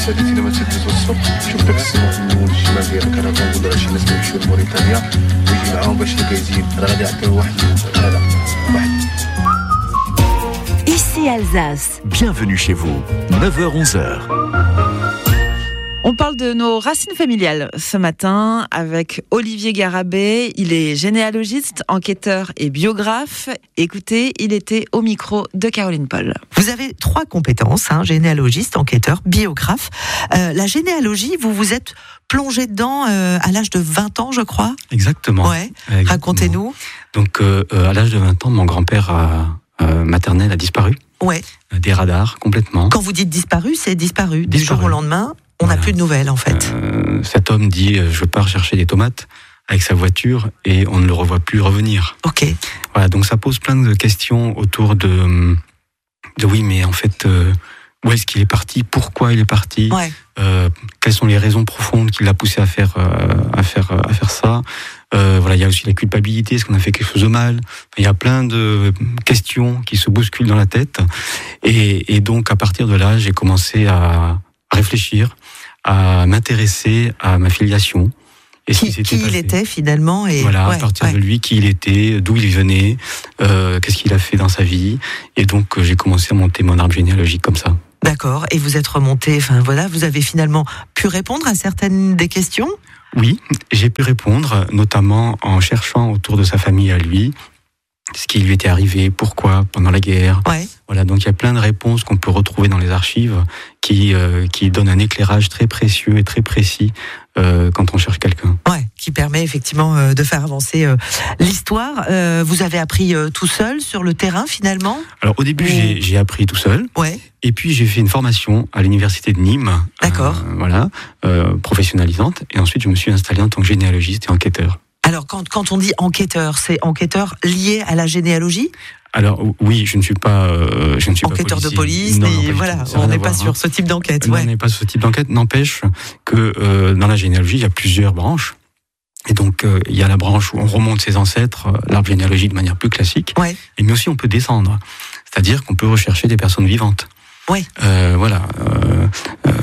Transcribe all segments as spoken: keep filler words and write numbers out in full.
سادتي لما تسدسوا السوق شوف داك السموح من الشمال ديال الكركون ولا شي ناس كيمشيو لموريتانيا ويجي معاهم باش الكايزين راه غادي يعطيو واحد هذا واحد. Ici Alsace. Bienvenue chez vous. neuf heures onze heures. On parle de nos racines familiales ce matin avec Olivier Garabé. Il est généalogiste, enquêteur et biographe. Écoutez, il était au micro de Caroline Paul. Vous avez trois compétences, hein, généalogiste, enquêteur, biographe. Euh, la généalogie, vous vous êtes plongé dedans euh, à l'âge de vingt ans, je crois. Exactement. Ouais. Exactement. Racontez-nous. Donc, euh, à l'âge de vingt ans, mon grand-père a, euh, maternel a disparu. Ouais. Des radars, complètement. Quand vous dites disparu, c'est disparu. Du Disparu. jour au lendemain, on n'a Voilà. plus de nouvelles, en fait. Euh, cet homme dit euh, je pars chercher des tomates avec sa voiture et on ne le revoit plus revenir. Ok. Voilà, donc ça pose plein de questions autour de, de oui, mais en fait, euh, où est-ce qu'il est parti, pourquoi il est parti, Ouais. euh, quelles sont les raisons profondes qui l'ont poussé à faire, euh, à faire, à faire ça. Euh, voilà, il y a aussi la culpabilité, est-ce qu'on a fait quelque chose de mal. Il y a plein de questions qui se bousculent dans la tête. Et, et donc, à partir de là, j'ai commencé à réfléchir, à m'intéresser à ma filiation. Et Qui, ce qui qui s'était il passé. était, finalement. Et... Voilà, ouais, à partir ouais. de lui, qui il était, d'où il venait, euh, qu'est-ce qu'il a fait dans sa vie. Et donc, euh, j'ai commencé à monter mon arbre généalogique comme ça. D'accord. Et vous êtes remonté, enfin voilà, vous avez finalement pu répondre à certaines des questions. Oui, j'ai pu répondre, notamment en cherchant autour de sa famille à lui, ce qui lui était arrivé, pourquoi, pendant la guerre. Ouais. Voilà, donc il y a plein de réponses qu'on peut retrouver dans les archives qui, euh, qui donnent un éclairage très précieux et très précis euh, quand on cherche quelqu'un. Ouais, qui permet effectivement euh, de faire avancer euh, l'histoire. Euh, vous avez appris euh, tout seul sur le terrain finalement. Alors au début, Mmh. j'ai, j'ai appris tout seul. Ouais. Et puis j'ai fait une formation à l'université de Nîmes. D'accord. Euh, voilà, euh, professionnalisante. Et ensuite, je me suis installé en tant que généalogiste et enquêteur. Alors quand, quand on dit enquêteur, c'est enquêteur lié à la généalogie. Alors oui, je ne suis pas, euh, je ne suis Enquêteur pas de policier. police, Non, ni- non, pas du voilà, tout. Ça n'a on rien n'est à pas voir, sur hein. ce type d'enquête. Non, Ouais. on n'est pas sur ce type d'enquête. N'empêche que euh, dans la généalogie, il y a plusieurs branches. Et donc, euh, il y a la branche où on remonte ses ancêtres, euh, l'arbre généalogique de manière plus classique. Ouais. Et mais aussi, on peut descendre. C'est-à-dire qu'on peut rechercher des personnes vivantes. Ouais. Euh, voilà. Euh, euh,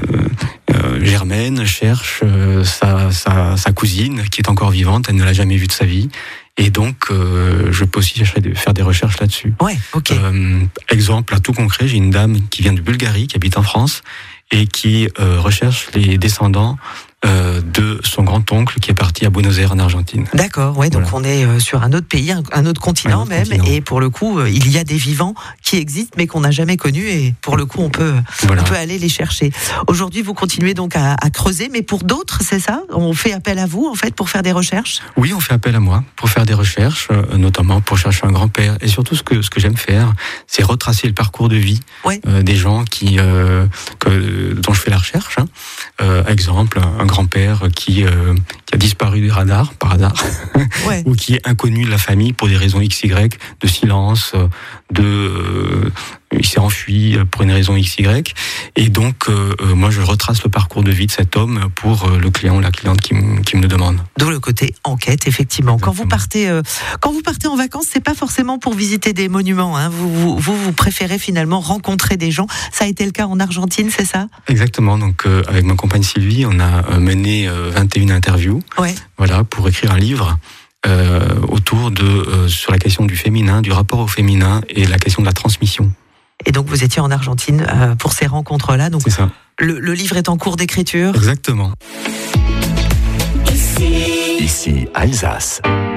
euh, Germaine cherche euh, sa, sa, sa cousine qui est encore vivante. Elle ne l'a jamais vue de sa vie. Et donc, euh, je peux aussi chercher de faire des recherches là-dessus. Ouais, ok. Euh, exemple, à tout concret, j'ai une dame qui vient de Bulgarie, qui habite en France, et qui euh, recherche les descendants euh, de son grand-oncle qui est parti à Buenos Aires en Argentine. D'accord, ouais, donc Voilà. on est euh, sur un autre pays, un, un autre continent Un autre même, continent. et pour le coup, euh, il y a des vivants qui existent mais qu'on n'a jamais connus, et pour le coup, on peut, Voilà. on peut aller les chercher. Aujourd'hui, vous continuez donc à, à creuser, mais pour d'autres, c'est ça? On fait appel à vous, en fait, pour faire des recherches? Oui, on fait appel à moi pour faire des recherches, euh, notamment pour chercher un grand-père. Et surtout, ce que, ce que j'aime faire, c'est retracer le parcours de vie Ouais. euh, des gens qui, euh, que, dont je fais la recherche. Hein. Euh, exemple, un grand-père qui, euh, qui a disparu des radars, par hasard, Ouais. ou qui est inconnu de la famille pour des raisons X Y, de silence, de... Euh, il s'est enfui pour une raison X Y. Et donc, euh, moi, je retrace le parcours de vie de cet homme pour le client ou la cliente qui, m- qui me le demande. D'où le côté enquête, effectivement. Exactement. Quand vous partez, euh, quand vous partez en vacances, c'est pas forcément pour visiter des monuments. Hein. Vous, vous, vous, vous préférez finalement rencontrer des gens. Ça a été le cas en Argentine, c'est ça? Exactement. Donc, euh, avec ma compagne Sylvie, on a euh, mené euh, vingt et une interviews. Ouais. Voilà, pour écrire un livre euh, autour de euh, sur la question du féminin, du rapport au féminin et la question de la transmission. Et donc vous étiez en Argentine euh, pour ces rencontres-là. Donc C'est ça. le, le livre est en cours d'écriture. Exactement. Ici Alsace.